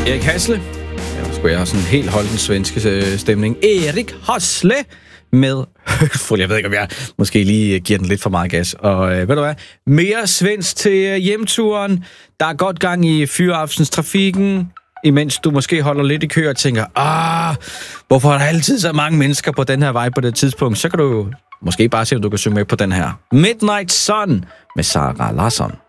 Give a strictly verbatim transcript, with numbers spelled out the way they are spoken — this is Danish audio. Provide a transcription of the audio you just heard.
Erik Hasle. Ja, skulle jeg have sådan helt holde den svenske stemning. Erik Hasle med Høfuld. Jeg ved ikke, om jeg måske lige giver den lidt for meget gas. Og øh, ved du hvad? Mere svensk til hjemturen. Der er godt gang i fyraftens trafikken. Imens du måske holder lidt i kø og tænker, ah, hvorfor er der altid så mange mennesker på den her vej på det tidspunkt? Så kan du måske bare se, om du kan synge med på den her. Midnight Sun med Sara Larsson.